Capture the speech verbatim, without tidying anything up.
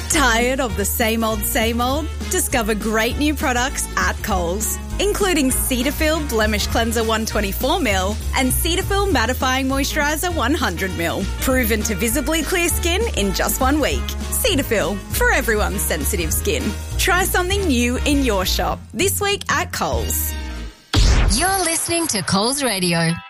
Tired of the same old, same old? Discover great new products at Coles, including Cetaphil Blemish Cleanser one twenty-four mil and Cetaphil Mattifying Moisturiser one hundred mil. Proven to visibly clear skin in just one week. Cetaphil, for everyone's sensitive skin. Try something new in your shop this week at Coles. You're listening to Coles Radio.